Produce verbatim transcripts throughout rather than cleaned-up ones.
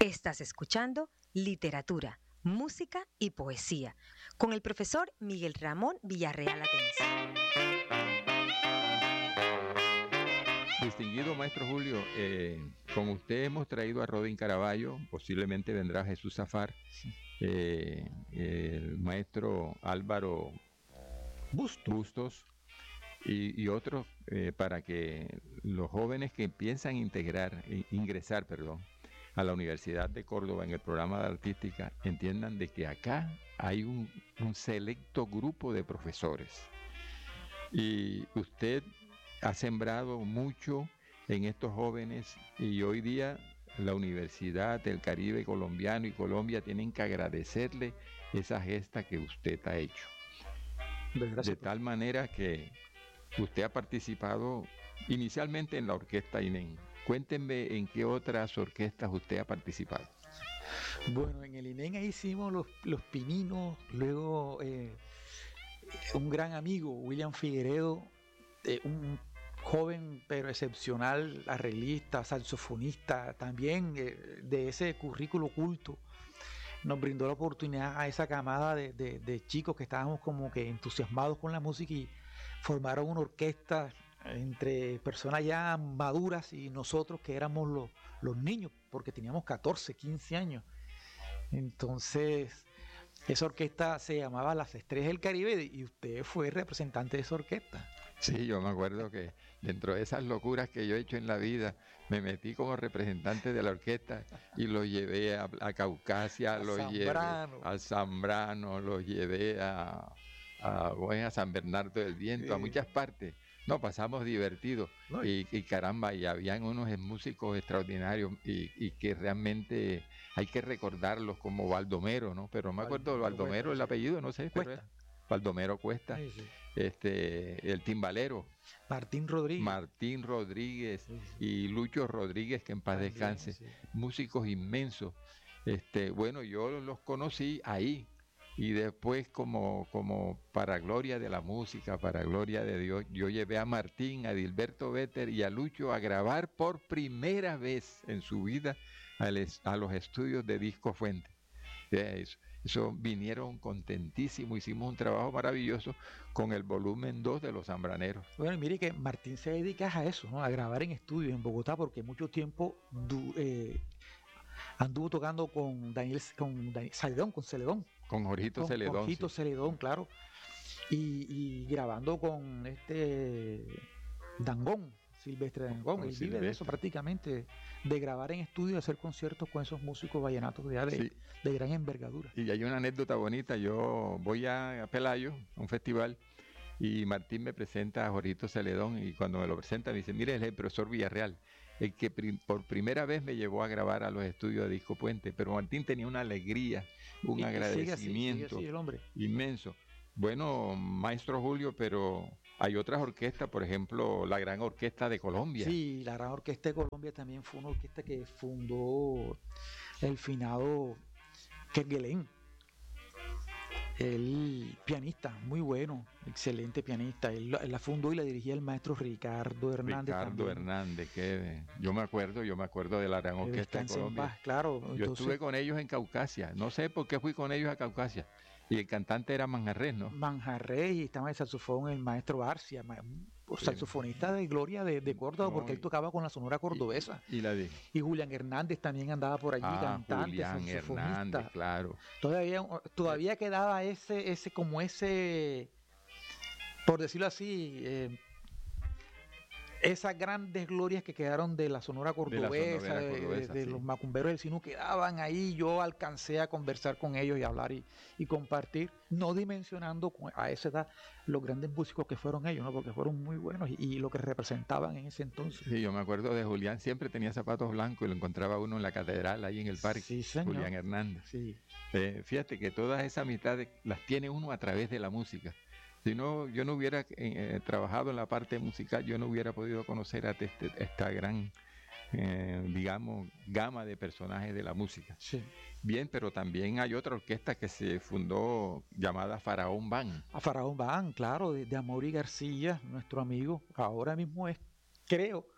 Estás escuchando Literatura, Música y Poesía con el profesor Miguel Ramón Villarreal Atencio. Distinguido maestro Julio, eh, con usted hemos traído a Rodin Caraballo, posiblemente vendrá Jesús Zafar, eh, el maestro Álvaro Bustos, Bustos y, y otros eh, para que los jóvenes que piensan integrar, ingresar, perdón, a la Universidad de Córdoba en el programa de artística entiendan de que acá hay un, un selecto grupo de profesores y usted ha sembrado mucho en estos jóvenes y hoy día la Universidad del Caribe colombiano y Colombia tienen que agradecerle esa gesta que usted ha hecho. Gracias, de tal manera que usted ha participado inicialmente en la orquesta I N E M. Cuéntenme en qué otras orquestas usted ha participado. Bueno, en el I N E M ahí hicimos los, los Pininos, luego eh, un gran amigo, William Figueredo, eh, un joven pero excepcional arreglista, saxofonista, también eh, de ese currículo culto, nos brindó la oportunidad a esa camada de, de, de chicos que estábamos como que entusiasmados con la música y formaron una orquesta entre personas ya maduras y nosotros que éramos los, los niños, porque teníamos catorce, quince años. Entonces, esa orquesta se llamaba Las Estrellas del Caribe y usted fue representante de esa orquesta. Sí, yo me acuerdo que dentro de esas locuras que yo he hecho en la vida, me metí como representante de la orquesta y lo llevé a, a Caucasia, a lo llevé a Zambrano, lo llevé a, a, bueno, a San Bernardo del Viento, sí, a muchas partes. No, pasamos divertidos no, y, y caramba, y habían unos músicos extraordinarios y, y que realmente hay que recordarlos como Baldomero, ¿no? Pero no me acuerdo de Baldomero, el apellido, no sé, pero era Baldomero Cuesta, sí, sí. Este, el timbalero Martín Rodríguez, Martín Rodríguez sí, sí. y Lucho Rodríguez, que en paz también, descanse, sí. músicos inmensos. Este, bueno, yo los conocí ahí y después como, como para gloria de la música, para gloria de Dios, yo llevé a Martín, a Dilberto Vetter y a Lucho a grabar por primera vez en su vida a, les, a los estudios de Disco Fuente. Eso. Eso vinieron contentísimos, hicimos un trabajo maravilloso con el volumen dos de Los Zambraneros. Bueno, y mire que Martín se dedica a eso, ¿no? A grabar en estudios en Bogotá, porque mucho tiempo du, eh, anduvo tocando con Daniel, con Daniel Celedón, con Celedón. Con Jorgito con, Celedón. Con Jorgito sí. Celedón, claro. Y, y grabando con este Dangón, Silvestre Dangón. Él vive de eso prácticamente, de grabar en estudio y hacer conciertos con esos músicos vallenatos de, sí. de gran envergadura. Y hay una anécdota bonita. Yo voy a, a Pelayo, a un festival, y Martín me presenta a Jorgito Celedón y cuando me lo presenta me dice, mire, él es el profesor Villarreal, el que pri por primera vez me llevó a grabar a los estudios de Disco Puente. Pero Martín tenía una alegría, un y agradecimiento sigue así, sigue así el hombre. Inmenso. Bueno, maestro Julio, pero hay otras orquestas, por ejemplo, la Gran Orquesta de Colombia. Sí, la Gran Orquesta de Colombia también fue una orquesta que fundó el finado Kerguelen. El pianista, muy bueno, excelente pianista. Él, él la fundó y la dirigía el maestro Ricardo Hernández. Ricardo también. Hernández, que yo me acuerdo, yo me acuerdo de la Gran Orquesta de Colombia. Paz, claro. Yo entonces, estuve con ellos en Caucasia, no sé por qué fui con ellos a Caucasia. Y el cantante era Manjarres, ¿no? Manjarres, y estaba en el saxofón el maestro Arcia, saxofonista de gloria de, de Córdoba, no, porque él tocaba con la Sonora Cordobesa. Y, y, la de... y Julián Hernández también andaba por allí, ah, cantante, Julián saxofonista. Hernández, claro. Todavía, todavía quedaba ese, ese, como ese, por decirlo así, eh, esas grandes glorias que quedaron de la Sonora Cordobesa, de, la Sonora Cordobesa, de, de sí. los macumberos del Sinú, quedaban ahí. Yo alcancé a conversar con ellos y hablar y, y compartir, no dimensionando a esa edad los grandes músicos que fueron ellos, ¿no? Porque fueron muy buenos y, y lo que representaban en ese entonces. Sí, yo me acuerdo de Julián, siempre tenía zapatos blancos y lo encontraba uno en la catedral, ahí en el parque. Sí, señor. Julián Hernández. Sí. Eh, fíjate que todas esas amistades las tiene uno a través de la música. Si no, yo no hubiera eh, trabajado en la parte musical, yo no hubiera podido conocer a este, esta gran, eh, digamos, gama de personajes de la música. Sí. Bien, pero también hay otra orquesta que se fundó llamada Faraón Band. A Faraón Band, claro, de, de Amaury García, nuestro amigo. Ahora mismo es, creo,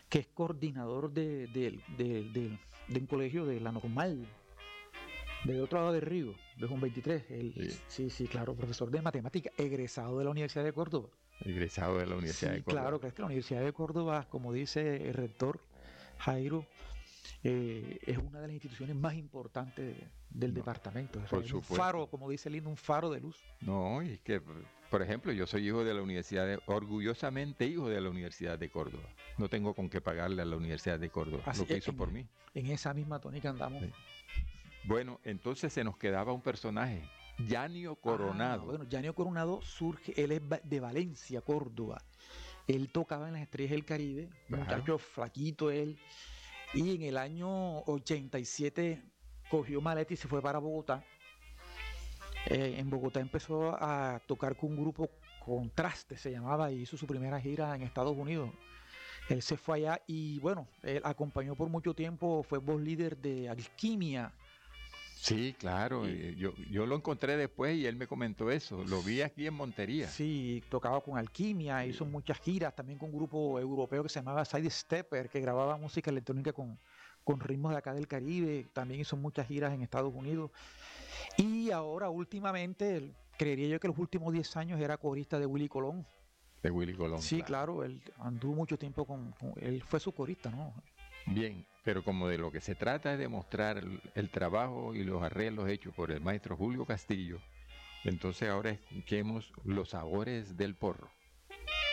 que es coordinador de, de, de, de, de un colegio de la normal, del otro lado del río, de Juan veintitrés. Él, sí. sí, sí, claro, profesor de matemática, egresado de la Universidad de Córdoba. Egresado de la Universidad sí, de Córdoba. Claro, que es que la Universidad de Córdoba, como dice el rector Jairo, eh, es una de las instituciones más importantes del no, departamento. Por supuesto. Un faro, como dice Lindo, un faro de luz. No, y es que, por ejemplo, yo soy hijo de la Universidad de, orgullosamente hijo de la Universidad de Córdoba. No tengo con qué pagarle a la Universidad de Córdoba Así lo que es, hizo en, por mí. En esa misma tónica andamos. Sí. Bueno, entonces se nos quedaba un personaje, Yanio Coronado. Ah, bueno, Yanio Coronado surge, él es de Valencia, Córdoba. Él tocaba en las Estrellas del Caribe, un muchacho flaquito él. Y en el año ochenta y siete cogió maleta y se fue para Bogotá. Eh, en Bogotá empezó a tocar con un grupo, Contraste se llamaba, y hizo su primera gira en Estados Unidos. Él se fue allá y bueno, él acompañó por mucho tiempo, fue voz líder de Alquimia. Sí, claro, y, yo, yo lo encontré después y él me comentó eso, lo vi aquí en Montería. Sí, tocaba con Alquimia, sí. Hizo muchas giras, también con un grupo europeo que se llamaba Side Stepper, que grababa música electrónica con, con ritmos de acá del Caribe, también hizo muchas giras en Estados Unidos. Y ahora últimamente, creería yo que los últimos diez años era corista de Willy Colón. De Willy Colón. Sí, claro, claro él anduvo mucho tiempo con, con, él fue su corista, ¿no? Bien, pero como de lo que se trata es de mostrar el, el trabajo y los arreglos hechos por el maestro Julio Castillo, entonces ahora escuchemos Los Sabores del Porro.